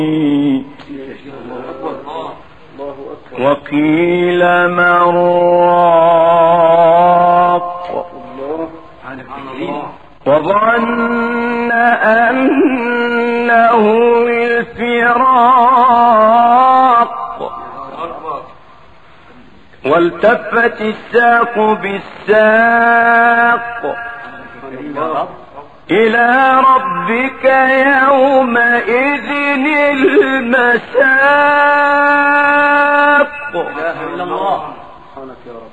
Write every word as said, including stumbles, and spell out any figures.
وقيل من راق وظن أنه الفراق والتفت الساق بالساق إلى ربك يومئذ المساق. لا إله إلا الله.